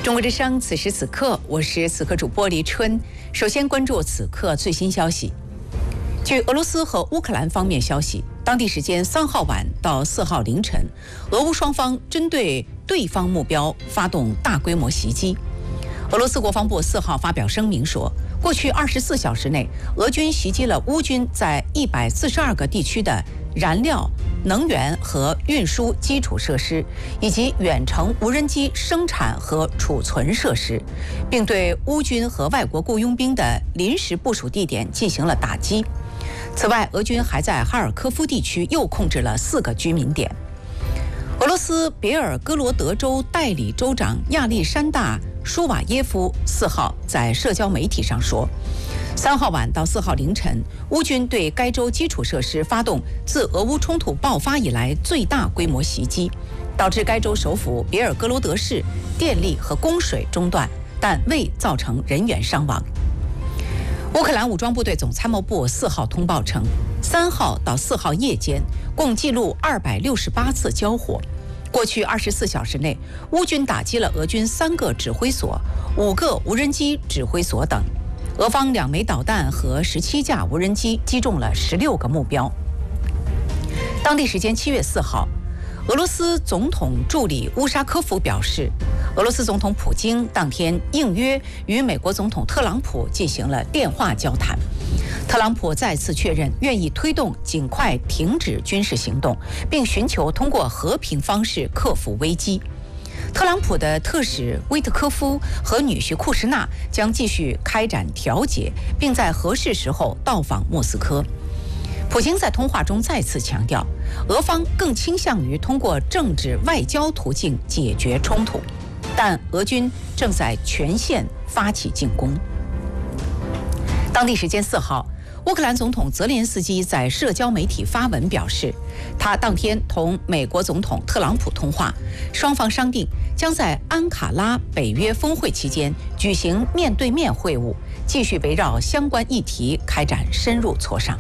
中国之声，此时此刻，我是此刻主播黎春。首先关注此刻最新消息。据俄罗斯和乌克兰方面消息，当地时间3号晚到4号凌晨，俄乌双方针对对方目标发动大规模袭击。俄罗斯国防部4号发表声明说，过去24小时内，俄军袭击了乌军在142个地区的燃料、能源和运输基础设施，以及远程无人机生产和储存设施，并对乌军和外国雇佣兵的临时部署地点进行了打击。此外，俄军还在哈尔科夫地区又控制了4个居民点。俄罗斯别尔哥罗德州代理州长亚历山大·舒瓦耶夫4号在社交媒体上说，3号晚到4号凌晨，乌军对该州基础设施发动自俄乌冲突爆发以来最大规模袭击，导致该州首府别尔哥罗德市电力和供水中断，但未造成人员伤亡。乌克兰武装部队总参谋部4号通报称，3号到4号夜间共记录268次交火。过去24小时内，乌军打击了俄军3个指挥所、5个无人机指挥所等。俄方2枚导弹和17架无人机击中了16个目标。当地时间7月4号，俄罗斯总统助理乌沙科夫表示，俄罗斯总统普京当天应约与美国总统特朗普进行了电话交谈。特朗普再次确认愿意推动尽快停止军事行动，并寻求通过和平方式克服危机。特朗普的特使威特科夫和女婿库什纳将继续开展调解，并在合适时候到访莫斯科。普京在通话中再次强调，俄方更倾向于通过政治外交途径解决冲突，但俄军正在全线发起进攻。当地时间4号，乌克兰总统泽连斯基在社交媒体发文表示，他当天同美国总统特朗普通话，双方商定将在安卡拉北约峰会期间举行面对面会晤，继续围绕相关议题开展深入磋商。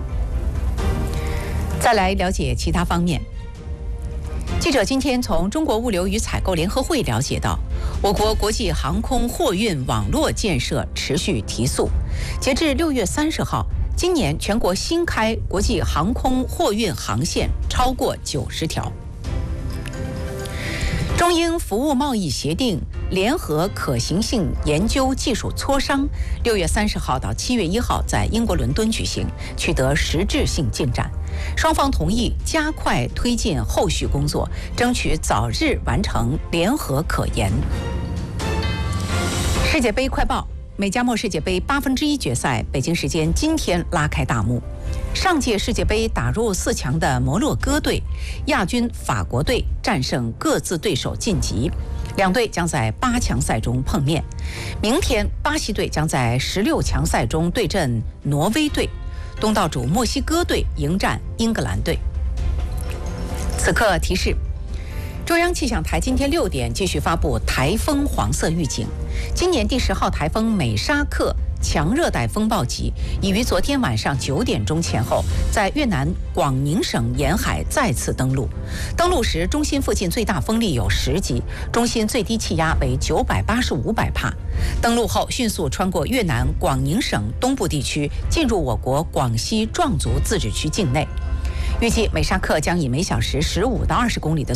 再来了解其他方面。记者今天从中国物流与采购联合会了解到，我国国际航空货运网络建设持续提速。截至6月30号，今年全国新开国际航空货运航线超过90条。中英服务贸易协定联合可行性研究技术磋商6月30号到7月1号在英国伦敦举行，取得实质性进展。双方同意加快推进后续工作，争取早日完成联合可研。世界杯快报：美加墨世界杯1/8决赛，北京时间今天拉开大幕。上届世界杯打入4强的摩洛哥队、亚军法国队战胜各自对手晋级，两队将在8强赛中碰面。明天，巴西队将在16强赛中对阵挪威队，东道主墨西哥队迎战英格兰队。此刻提示：中央气象台今天6点继续发布台风黄色预警。今年第10号台风美沙克强热带风暴级已于昨天晚上9点钟前后在越南广宁省沿海再次登陆。登陆时，中心附近最大风力有10级，中心最低气压为985百帕。登陆后迅速穿过越南广宁省东部地区，进入我国广西壮族自治区境内。预计美沙克将以每小时15到20公里的